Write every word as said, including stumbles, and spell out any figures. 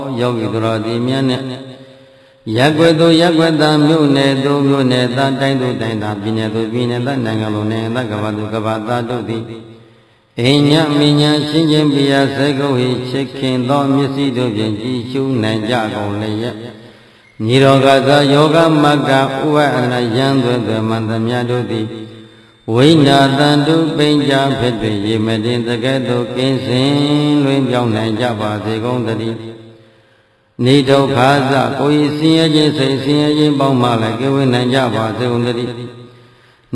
ယောဂီတို့ဒီမြတ်နဲ့ရက်ွယ်သူရက်ွယ်သားမြို့နယ်သူမြို့နယ်သားတိုင်းသူတိုင်းသားပြည်နယ်သူပြည်နယ်သားနိုင်ငံလုံးနိုင်ငံသားကမ္ဘာသူကမ္ဘာသားတို့သည်အိညာမိညာရှင်းချင်းပြရာစေကုဟိချစ်ခင်သောမျက်စိတို့ဖြင့်ကြည်ရှုနိုင်ကြကုန်လျက်ညီတော်ကသာယောဂမကဥပအနယံသွဲသွဲမန္တမြတ်တို့သည်ဝိနာတန်တုပိဉ္ကြဖြစ်၍ရေမတင်တကဲ့သို့ကင်းစင်လွင်ပြောင်းနိုင်ကြပါစေကုန်သတည်းနေဒုက္ခသကိုယ်ဆင်းရဲခြင်းစိတ်ဆင်းရဲခြင်းပေါင်းမှလည်းကဲဝေးနိုင်ကြပါစေကုန်သတည်း